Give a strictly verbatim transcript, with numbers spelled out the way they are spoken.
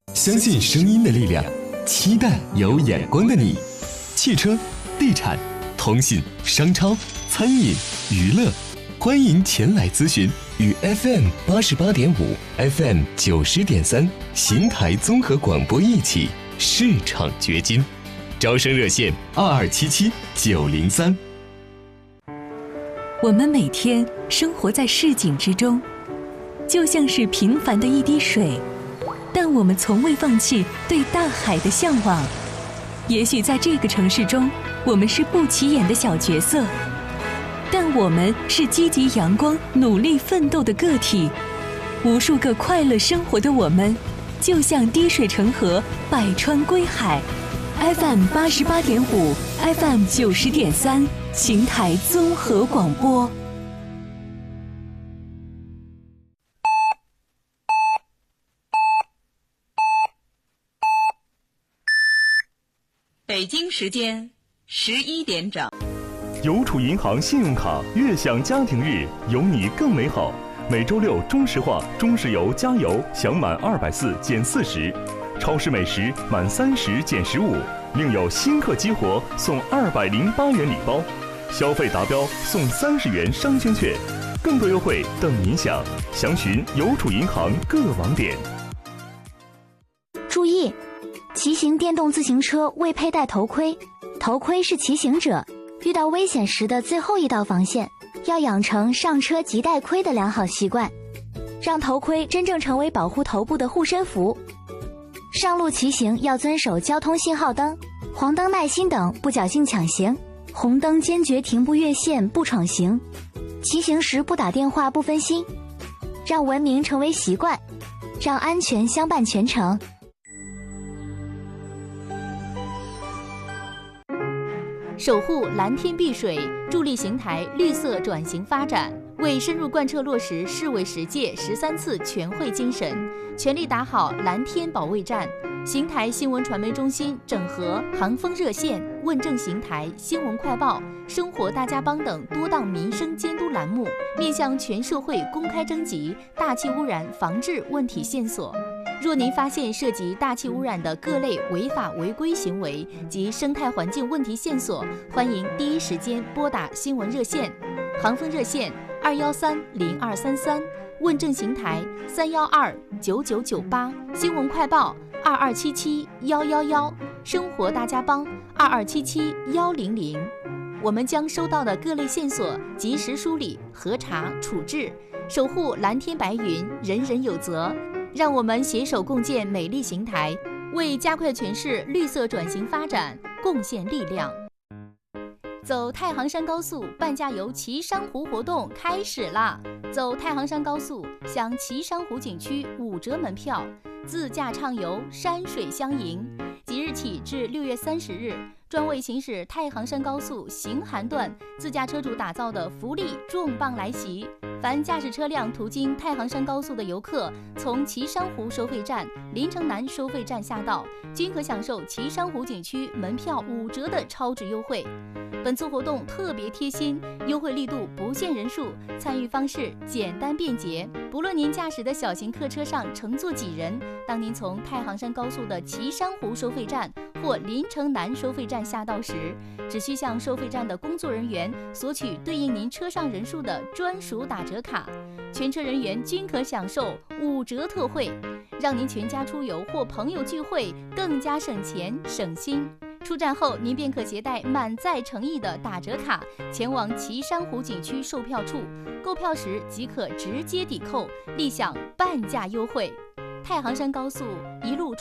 相信声音的力量，期待有眼光的你。汽车、地产、通信、商超、餐饮、娱乐，欢迎前来咨询。与 F M 八十八点五、F M 九十点三邢台综合广播一起市场掘金。招生热线二二七七九零三。 我们每天生活在市井之中，就像是平凡的一滴水，但我们从未放弃对大海的向往。也许在这个城市中，我们是不起眼的小角色，但我们是积极阳光、努力奋斗的个体。无数个快乐生活的我们，就像滴水成河，百川归海。F M 八十八点五 ，F M 九十点三，邢台综合广播。 北京时间十一点整。 邮储银行信用卡悦享家庭日，有你更美好。每周六中石化、中石油加油享满二百四减四十，超市美食满三十减十五，另有新客激活送二百零八元礼包，消费达标送三十元商圈券，更多优惠等您享。详询邮储银行各网点。 注意，骑行电动自行车未佩戴头盔，头盔是骑行者遇到危险时的最后一道防线，要养成上车即戴盔的良好习惯，让头盔真正成为保护头部的护身符。上路骑行要遵守交通信号灯、黄灯耐心等，不侥幸抢行；红灯坚决停不越线、不闯行。骑行时不打电话、不分心，让文明成为习惯，让安全相伴全程。 守护蓝天碧水，助力邢台绿色转型发展，为深入贯彻落实市委十届十三次全会精神，全力打好蓝天保卫战。邢台新闻传媒中心整合航风热线、问政邢台、新闻快报、生活大家帮等多档民生监督栏目，面向全社会公开征集大气污染防治问题线索。若您发现涉及大气污染的各类违法违规行为及生态环境问题线索，欢迎第一时间拨打新闻热线，航风热线二幺三零二三三，问政邢台三幺二九九九八，新闻快报二二七七幺幺幺，生活大家帮二二七七幺零零。我们将收到的各类线索及时梳理、核查、处置，守护蓝天白云，人人有责。让我们携手共建美丽邢台，为加快全市绿色转型发展贡献力量。走太行山高速半价游岐山湖活动开始啦！走太行山高速享岐山湖景区五折门票，自驾畅游，山水相迎。即日起至六月三十日，专为行驶太行山高速行韩段自驾车主打造的福利重磅来袭！凡驾驶车辆途经太行山高速的游客，从岐山湖收费站、临城南收费站下道，均可享受岐山湖景区门票五折的超值优惠。本次活动特别贴心，优惠力度不限人数，参与方式简单便捷。不论您驾驶的小型客车上乘坐几人，当您从太行山高速的岐山湖收费站或临城南收费站下道时，只需向收费站的工作人员索取对应您车上人数的专属打折卡，全车人员均可享受五折特惠，让您全家出游或朋友聚会更加省钱省心。出站后，您便可携带满载诚意的打折卡前往岐山湖景区售票处，购票时即可直接抵扣，立享半价优惠。太行山高速一路